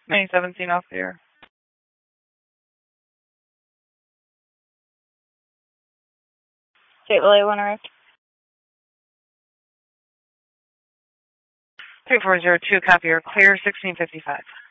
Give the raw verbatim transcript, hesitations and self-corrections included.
ninety-seven Scene off the air. Gateway one arrived. three four zero two, copy, you're clear, sixteen fifty-five.